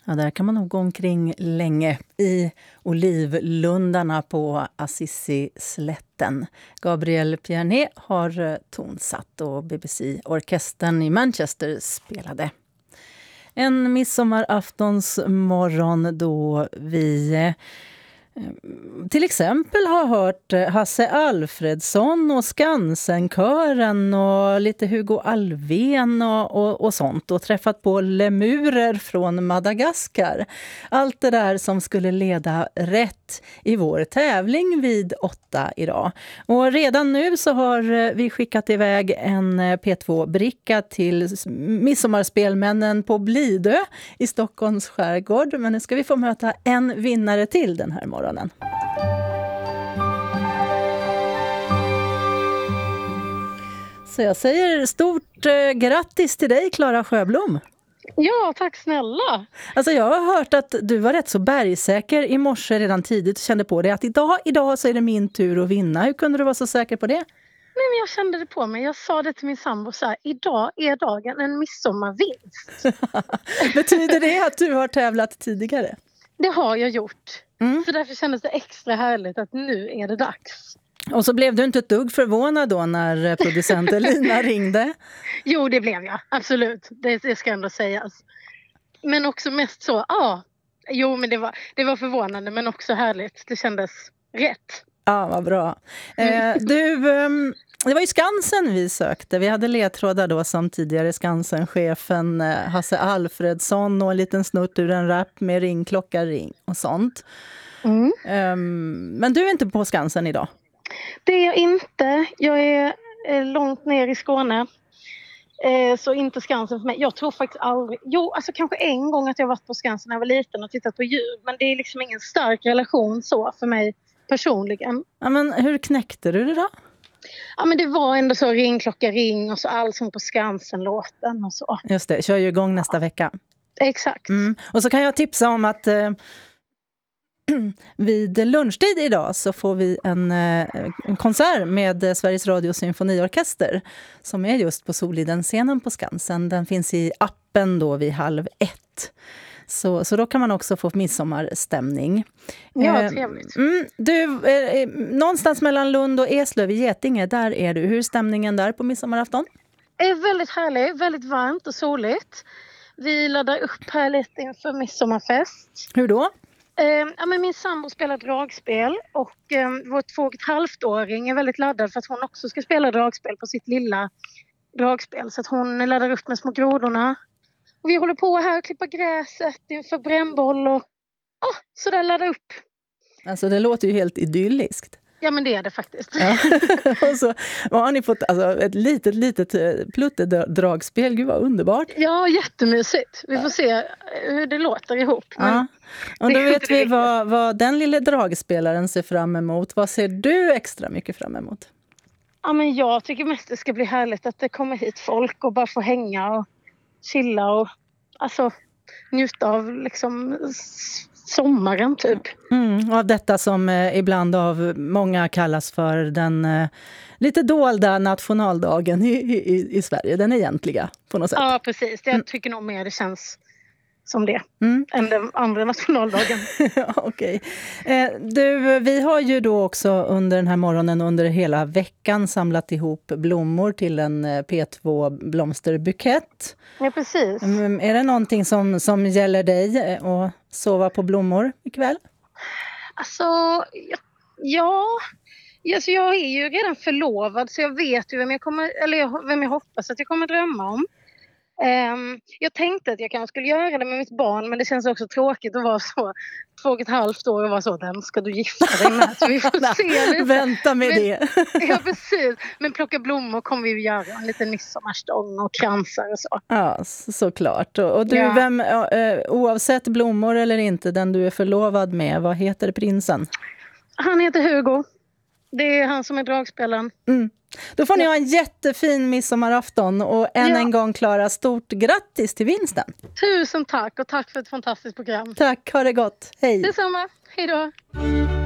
Ja, där kan man nog gå omkring länge i olivlundarna på Assisi-slätten. Gabriel Pierné har tonsatt och BBC-orkestern i Manchester spelade. En midsommaraftonsmorgon då vi till exempel har hört Hasse Alfredson och Skansenkören och lite Hugo Alfvén och sånt och träffat på lemurer från Madagaskar. Allt det där som skulle leda rätt i vår tävling vid 8 idag. Och redan nu så har vi skickat iväg en P2-bricka till midsommarspelmännen på Blidö i Stockholms skärgård. Men nu ska vi få möta en vinnare till den här morgonen. Så jag säger stort grattis till dig, Klara Sjöblom. Ja, tack snälla. Alltså jag har hört att du var rätt så bergsäker i morse redan tidigt och kände på det att idag så är det min tur att vinna. Hur kunde du vara så säker på det? Nej, men jag kände det på mig. Jag sa det till min sambo så här: idag är dagen en midsommarvinst. Betyder det att du har tävlat tidigare? Det har jag gjort. Så därför kändes det extra härligt att nu är det dags. Och så blev du inte ett dugg förvånad då när producenten Lina ringde? Jo, det blev jag. Absolut. Det ska ändå sägas. Men också mest så, jo men det var förvånande men också härligt. Det kändes rätt. Ja, vad bra. Det var ju Skansen vi sökte. Vi hade ledtrådar då som tidigare Skansen-chefen Hasse Alfredson och en liten snutt ur en rap med ringklocka ring och sånt. Men du är inte på Skansen idag? Det är jag inte. Jag är långt ner i Skåne. Så inte Skansen för mig. Jag tror faktiskt aldrig... Jo, alltså kanske en gång att jag varit på Skansen när jag var liten och tittat på djur. Men det är liksom ingen stark relation så för mig personligen. Ja, men hur knäckte du det då? Ja, men det var ändå så ringklocka ring och så Allsång på Skansen-låten och så. Just det, kör ju igång nästa vecka. Exakt. Och så kan jag tipsa om att vid lunchtid idag så får vi en konsert med Sveriges Radio Symfoniorkester som är just på Soliden-scenen på Skansen. Den finns i appen då vid 12:30. Så då kan man också få midsommarstämning. Ja, trevligt. Du, någonstans mellan Lund och Eslöv i Getinge, där är du. Hur är stämningen där på midsommarafton? Det är väldigt härligt, väldigt varmt och soligt. Vi laddar upp här lite inför midsommarfest. Hur då? Men min sambo spelar dragspel och vår 2,5-åring är väldigt laddad för att hon också ska spela dragspel på sitt lilla dragspel. Så att hon laddar upp med små grodorna. Och vi håller på här och klippa gräset inför brännboll och så där laddar upp. Alltså det låter ju helt idylliskt. Ja, men det är det faktiskt. Ja. Och så har ni fått ett litet pluttedragspel. Gud vad underbart. Ja, jättemysigt. Vi får se hur det låter ihop. Men och då vet vi vad den lilla dragspelaren ser fram emot. Vad ser du extra mycket fram emot? Ja, men jag tycker mest det ska bli härligt att det kommer hit folk och bara få hänga och chilla och alltså njuta av liksom sommaren typ. Av detta som ibland av många kallas för den lite dolda nationaldagen i Sverige, den egentliga på något sätt. Ja, precis. Jag tycker nog mer det känns som det än den andra nationaldagen. Okej. Du, vi har ju då också under den här morgonen under hela veckan samlat ihop blommor till en P2-blomsterbukett. Ja, precis. Är det någonting som gäller dig att sova på blommor ikväll? Alltså, alltså, jag är ju redan förlovad så jag vet ju vem jag hoppas att jag kommer drömma om. Jag tänkte att jag kanske skulle göra det med mitt barn, men det känns också tråkigt att vara så 2,5 år och vara så, den ska du gifta dig med. Så vi får se lite. Vänta med det. Ja, precis. Men plocka blommor kommer vi ju göra. En liten midsommarstång och kransar och så. Ja, såklart. Och du, vem, oavsett blommor eller inte, den du är förlovad med, vad heter prinsen? Han heter Hugo. Det är han som är dragspelaren. Då får ni ha en jättefin midsommarafton och en gång Klara, stort grattis till vinsten. Tusen tack och tack för ett fantastiskt program. Tack, ha det gott. Hej. Detsamma, hej då.